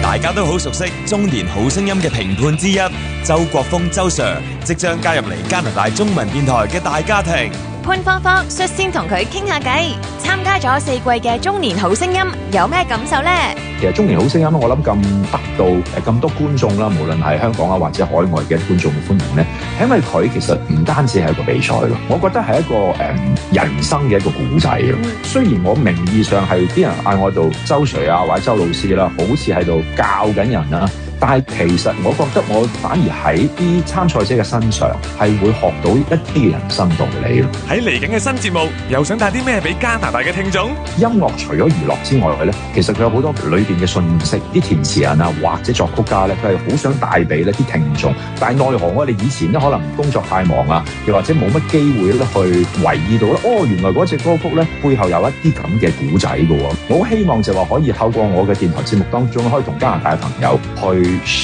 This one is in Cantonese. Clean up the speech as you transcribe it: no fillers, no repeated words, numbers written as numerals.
大家都好熟悉中年好聲音嘅評判之一周國峰周 Sir 即將加入嚟加拿大中文電台嘅大家庭。 潘芳芳率先同佢傾下偈，參加咗4季嘅中年好聲音，有咩感受呢？ 其實中年好聲音我諗咁得到咁多觀眾啦，無論係香港啊或者海外嘅觀眾嘅歡迎咧，係因為佢其實唔單止係一個比賽咯，我覺得係一個人生嘅一個故仔咯。雖然我名義上係啲人嗌我做周 Sir 啊或者周老師啦，好似喺度教緊人啦。但係其實我覺得我反而喺啲參賽者嘅身上係會學到一啲嘅人生道理咯。 喺嚟緊嘅新節目，又想帶啲咩俾加拿大嘅聽眾？ 音樂除咗娛樂之外咧，其實佢有好多裏邊嘅信息，啲填詞人啊或者作曲家咧，佢係好想帶俾呢啲聽眾。但係奈何我哋以前咧可能工作太忙啊，又或者冇乜機會咧去留意到咧，原來嗰隻歌曲咧背後有一啲咁嘅古仔㗎喎。我好希望就話可以透過我嘅電台節目當中，可以同加拿大嘅朋友去